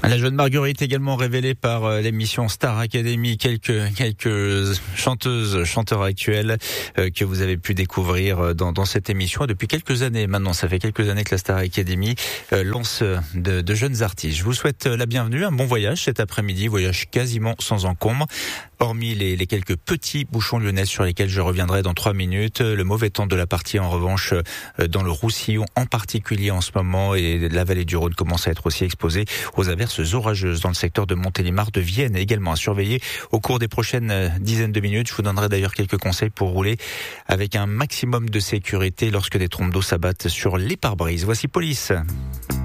La jeune Marguerite, également révélée par l'émission Star Academy, quelques chanteurs actuels que vous avez pu découvrir dans cette émission. Et depuis quelques années maintenant, ça fait quelques années que la Star Academy lance de jeunes artistes. Je vous souhaite la bienvenue, un bon voyage cet après-midi, voyage quasiment sans encombre. Hormis les quelques petits bouchons lyonnais sur lesquels je reviendrai dans 3 minutes, le mauvais temps de la partie en revanche dans le Roussillon en particulier en ce moment, et la vallée du Rhône commence à être aussi exposée aux averses orageuses dans le secteur de Montélimar, de Vienne, également à surveiller au cours des prochaines dizaines de minutes. Je vous donnerai d'ailleurs quelques conseils pour rouler avec un maximum de sécurité lorsque des trompes d'eau s'abattent sur les pare-brises. Voici Police.